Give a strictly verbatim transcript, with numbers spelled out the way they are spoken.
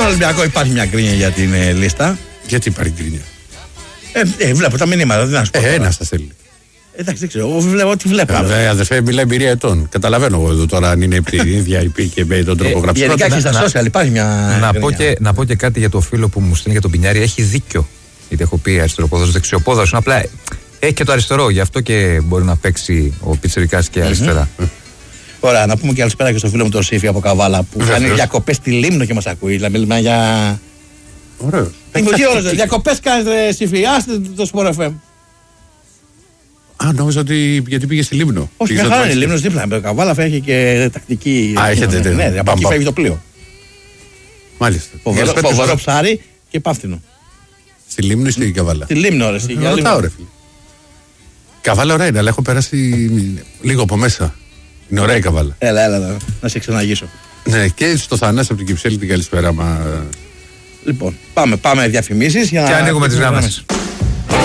Ολυμπιακό υπάρχει μια γκρίνια για την ε, λίστα. Γιατί υπάρχει γκρίνια? Ε, ε, βλέπω τα μηνύματα, δεν θα ε, ένα σα θέλει. Εντάξει, δεν ξέρω. Εγώ βλέπω ό,τι βλέπω. Ε, αδερφέ, μιλάει εμπειρία ετών. Καταλαβαίνω εγώ εδώ τώρα αν είναι η ίδια η και με τον τρόπο γραψή. Γενικά και στα social υπάρχει μια. Να πω, και, να πω και κάτι για το φίλο που μου στέλνει για τον Πινιάρη. Έχει δίκιο. Γιατί έχω πει αριστεροπόδαρο, δεξιοπόδαρο. Απλά έχει και το αριστερό. Γι' αυτό και μπορεί να παίξει ο Πιτσιρικάς και αριστερά. Mm-hmm. Ωραία, να πούμε και καλησπέρα και στο φίλο μου τον Σύφη από Καβάλα που κάνει διακοπές στη Λίμνο και μας ακούει. Δηλαδή μιλάμε για. Ωραίο. Διακοπές κάνετε, Σύφη, άστε το Σπορ εφ εμ. Α, νόμιζα ότι γιατί πήγε στη Λίμνο. Όχι, δεν χάρη, η Λίμνος δίπλα. Ο Καβάλα έχει και τακτική. Α, έχετε. Ναι, από εκεί φεύγει το πλοίο. Μάλιστα. Φοβερό ψάρι και πάφτινο. Στη Λίμνο ή στη Καβάλα? Στη Λίμνο, ρε. Ρωτάω, ρε φίλε. Καβάλα ωραία είναι, αλλά έχω περάσει λίγο από μέσα. Είναι ωραία η Καβάλα. Έλα, έλα, να σε ξαναγήσω. Ναι, και στο Θανάση από την Κυψέλη την καλησπέρα. Μα... Λοιπόν, πάμε, πάμε διαφημίσεις για να. Και ανοίγουμε τις γράμμες.